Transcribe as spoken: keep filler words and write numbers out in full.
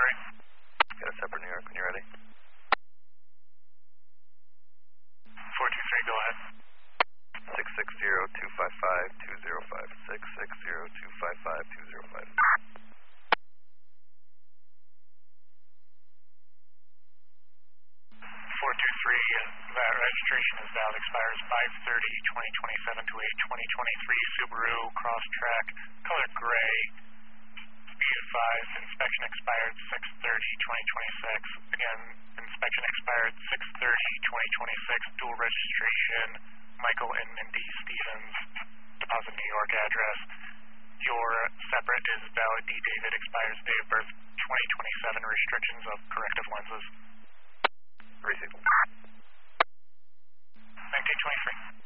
Missouri. Got a separate New York when you're ready. four two three, go ahead. six six zero two five five two zero five. six six zero two five five two zero five. four two three, that registration is valid, expires five thirty twenty twenty-seven to eight twenty twenty-three, Subaru Crosstrek, color gray, speed of five, inspection expired six thirty twenty twenty-six, again, inspection expired six thirty twenty twenty-six, dual registration, Michael and Mindy Stevens, deposit New York address. Your separate is valid, D. David, expires day of birth twenty twenty-seven, restrictions of corrective lenses. Receive. nineteen twenty-three.